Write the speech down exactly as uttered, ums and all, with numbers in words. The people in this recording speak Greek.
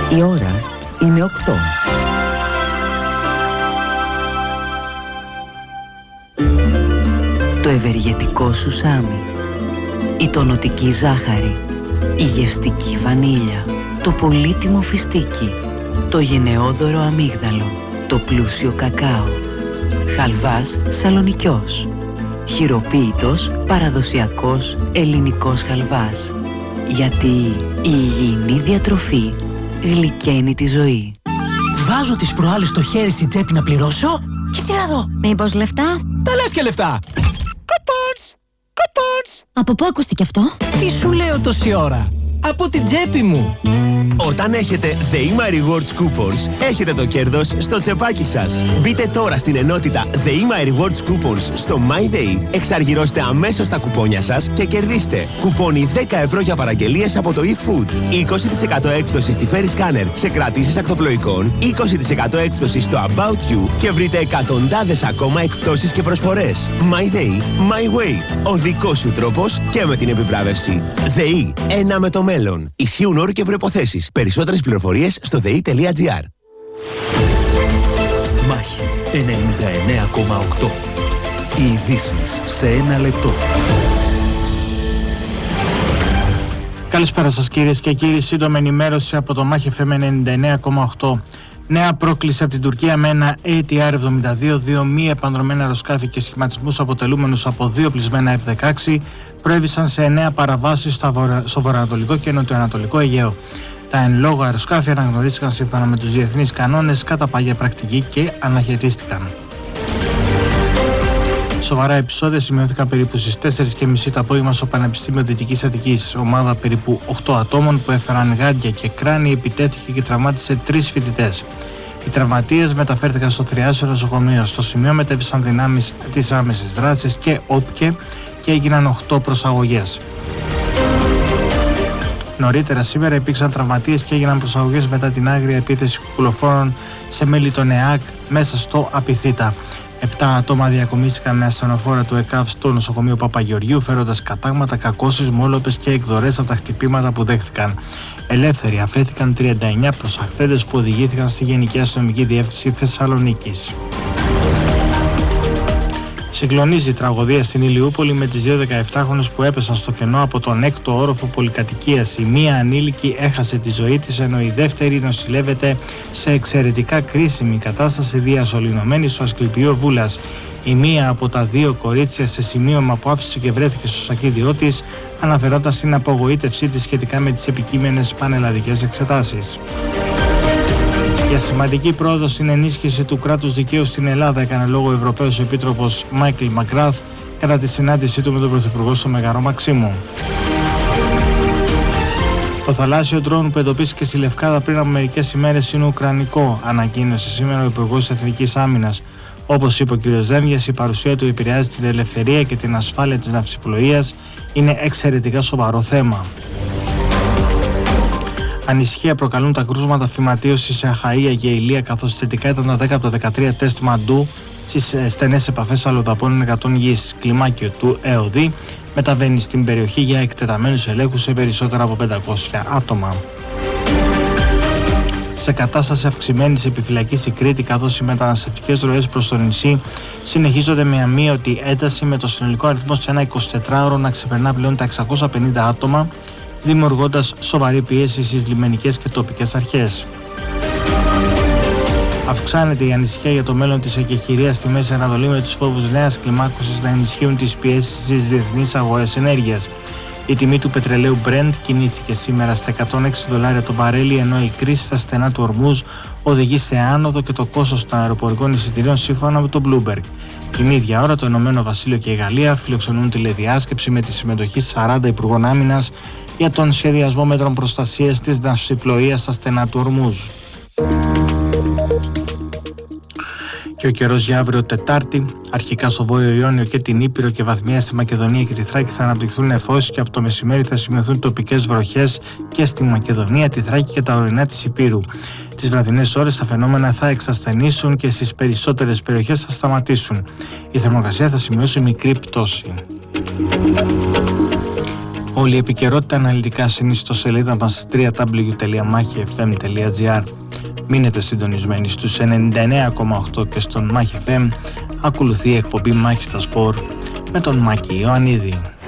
Η ώρα είναι οκτώ. Το ευεργετικό σουσάμι, η τονωτική ζάχαρη, η γευστική βανίλια, το πολύτιμο φιστίκι, το γενναιόδωρο αμύγδαλο, το πλούσιο κακάο, χαλβάς σαλονικιός, χειροποίητος παραδοσιακός ελληνικός χαλβάς. Γιατί η υγιεινή διατροφή γλυκαίνει τη ζωή. Βάζω τις προάλλες στο χέρι στην τσέπη να πληρώσω και τι να δω. Μήπως λεφτά? Τα λες και λεφτά. Κουπόνς, κουπόνς. Από πού ακούστηκε αυτό? Τι σου λέω τόση ώρα? Από την τσέπη μου. Όταν έχετε The Ima Rewards Coupons, έχετε το κέρδος στο τσεπάκι σας. Μπείτε τώρα στην ενότητα The Ima Rewards Coupons στο MyDay, εξαργυρώστε αμέσως τα κουπόνια σας και κερδίστε κουπόνι δέκα ευρώ για παραγγελίες από το eFood, είκοσι τοις εκατό έκπτωση στη Ferry Scanner σε κρατήσεις ακτοπλοϊκών, είκοσι τοις εκατό έκπτωση στο About You και βρείτε εκατοντάδες ακόμα εκπτώσεις και προσφορές. MyDay, My Way. Ο δικός σου τρόπος και με την επιβράβευση. ΔΕΗ, ένα με το μέλλον. Ισχύουν όροι και προϋποθέσεις. Περισσότερες πληροφορίες στο δε ι τελεία τζι άρ. Μάχη ενενήντα εννέα κόμμα οκτώ. Οι ειδήσεις σε ένα λεπτό. Καλησπέρα σας κυρίες και κύριοι. Σύντομη ενημέρωση από το Μάχη εφ εμ ενενήντα εννέα κόμμα οκτώ. Νέα πρόκληση από την Τουρκία με ένα έι τι αρ εβδομήντα δύο, δύο μη επανδρομένα αεροσκάφη και σχηματισμούς αποτελούμενους από δύο πλεισμένα εφ δεκαέξι προέβησαν σε εννέα παραβάσεις στο βορειοανατολικό και νοτιοανατολικό Αιγαίο. Τα εν λόγω αεροσκάφη αναγνωρίστηκαν σύμφωνα με τους διεθνείς κανόνες κατά πάγια πρακτική και αναχαιτίστηκαν. Σοβαρά επεισόδια σημειώθηκαν περίπου στις τέσσερις και μισή το απόγευμα στο Πανεπιστήμιο Δυτικής Αττικής. Ομάδα περίπου οκτώ ατόμων που έφεραν γάντια και κράνη επιτέθηκε και τραυμάτισε τρεις φοιτητές. Οι τραυματίες μεταφέρθηκαν στο Θριάσιο νοσοκομείο. Στο σημείο μετέβησαν δυνάμεις της άμεσης δράσης και ΟΠΚΕ και έγιναν οκτώ προσαγωγές. Νωρίτερα σήμερα υπήρξαν τραυματίες και έγιναν προσαγωγές μετά την άγρια επίθεση κουκουλοφόρων σε μέλη των ΕΑΚ μέσα στο Απιθύτα. Επτά άτομα διακομίστηκαν με ασθενοφόρα του ΕΚΑΒ στο νοσοκομείο Παπαγεωργίου, φέροντας κατάγματα, κακώσεις, μόλοπες και εκδορές από τα χτυπήματα που δέχτηκαν. Ελεύθεροι αφέθηκαν τριάντα εννέα προσαχθέντες που οδηγήθηκαν στη Γενική Αστυνομική Διεύθυνση Θεσσαλονίκης. Συγκλονίζει η τραγωδία στην Ηλιούπολη με τις δύο δεκαεπτάχρονες που έπεσαν στο κενό από τον έκτο όροφο πολυκατοικίας. Η μία ανήλικη έχασε τη ζωή της, ενώ η δεύτερη νοσηλεύεται σε εξαιρετικά κρίσιμη κατάσταση διασωληνωμένη στο Ασκληπιείο Βούλας. Η μία από τα δύο κορίτσια σε σημείωμα που άφησε και βρέθηκε στο σακίδιό της, αναφερόταν στην απογοήτευσή της σχετικά με τις επικείμενες πανελλαδικές εξετάσεις. Για σημαντική πρόοδο στην ενίσχυση του κράτους δικαίου στην Ελλάδα έκανε λόγο ο Ευρωπαίος Επίτροπος Μάικλ Μακγκράθ κατά τη συνάντησή του με τον Πρωθυπουργό στο Μεγαρό Μαξίμου. Το θαλάσσιο ντρόουν που εντοπίστηκε στη Λευκάδα πριν από μερικές ημέρες είναι ουκρανικό, ανακοίνωσε σήμερα ο Υπουργός Εθνικής Άμυνας. Όπως είπε ο κ. Δένδιας, η παρουσία του επηρεάζει την ελευθερία και την ασφάλεια της ναυσιπλοείας, είναι εξαιρετικά σοβαρό θέμα. Ανησυχία προκαλούν τα κρούσματα φυματίωσης σε Αχαΐα και Ηλία, καθώς θετικά ήταν τα δέκα από τα δεκατρία τεστ μαντού στις στενές επαφές αλλοδαπών εργατών γης. Κλιμάκιο του ΕΟΔΗ μεταβαίνει στην περιοχή για εκτεταμένους ελέγχους σε περισσότερα από πεντακόσια άτομα. Σε κατάσταση αυξημένης επιφυλακής η Κρήτη, καθώς οι μεταναστευτικές ροές προς το νησί συνεχίζονται με αμύωτη ένταση, με το συνολικό αριθμό σε ένα εικοσιτετράωρο να ξεπερνά πλέον τα εξακόσια πενήντα άτομα, δημιουργώντας σοβαρή πίεση στις λιμενικές και τοπικές αρχές. Αυξάνεται η ανησυχία για το μέλλον της εκεχηρίας στη Μέση Ανατολή, με τους φόβους νέας κλιμάκωσης να ενισχύουν τις πιέσεις στις διεθνείς αγορές ενέργειας. Η τιμή του πετρελαίου Brent κινήθηκε σήμερα στα εκατόν έξι δολάρια το βαρέλι, ενώ η κρίση στα στενά του Ορμούζ οδηγεί σε άνοδο και το κόστος των αεροπορικών εισιτηρίων σύμφωνα με το Bloomberg. Την ίδια ώρα το Ηνωμένο Βασίλειο και η Γαλλία φιλοξενούν τηλεδιάσκεψη με τη συμμετοχή σαράντα υπουργών άμυνας για τον σχεδιασμό μέτρων προστασίας της ναυσιπλοείας στα στενά του Ορμούζ. Και ο καιρός για αύριο Τετάρτη, αρχικά στο Βόρειο Ιόνιο και την Ήπειρο και βαθμιαία στη Μακεδονία και τη Θράκη θα αναπτυχθούν νεφώσεις και από το μεσημέρι θα σημειωθούν τοπικές βροχές και στη Μακεδονία, τη Θράκη και τα ορεινά της Υπήρου. Τις βραδινές ώρες τα φαινόμενα θα εξασθενήσουν και στις περισσότερες περιοχές θα σταματήσουν. Η θερμοκρασία θα σημειώσει μικρή πτώση. Όλη η επικαιρότητα αναλυτικά στην ιστοσελίδα μας double-u double-u double-u τελεία μάχη εφ εμ τελεία τζι άρ. Μείνετε συντονισμένοι στους ενενήντα εννέα κόμμα οκτώ και στον Μάχη εφ εμ. Ακολουθεί η εκπομπή Μάχη στα Σπορ με τον Μάκη Ιωαννίδη.